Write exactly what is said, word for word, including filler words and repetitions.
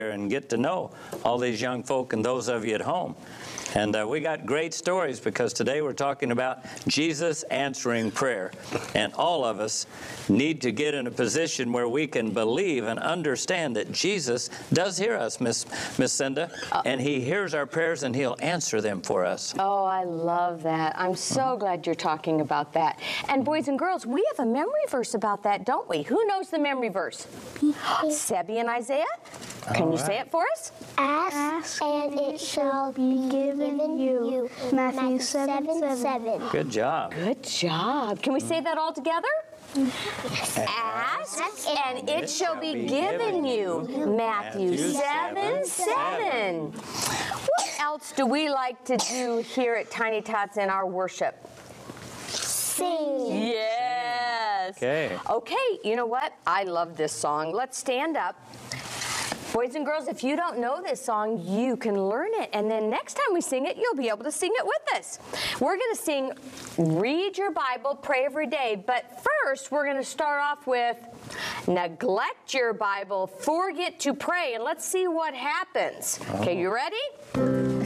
and get to know all these young folk and those of you at home. And uh, we got great stories because today we're talking about Jesus answering prayer. And all of us need to get in a position where we can believe and understand that Jesus does hear us, Miss Miss Cinda, uh, and He hears our prayers and He'll answer them for us. Oh, I love that. I'm so mm-hmm. glad you're talking about that. And boys and girls, we have a memory verse about that, don't we? Who knows the memory verse? Sebby and Isaiah? Can all you right. say it for us? Ask, Ask and it shall be given you. Matthew seven, seven. Good job. Good job. Can we say that all together? Ask, Ask and it shall be given you. Matthew seven, seven. What else do we like to do here at Tiny Tots in our worship? Sing. Yes. Okay. Okay, you know what? I love this song. Let's stand up. Boys and girls, if you don't know this song, you can learn it. And then next time we sing it, you'll be able to sing it with us. We're going to sing Read Your Bible, Pray Every Day. But first, we're going to start off with Neglect Your Bible, Forget to Pray. And let's see what happens. Okay, you ready?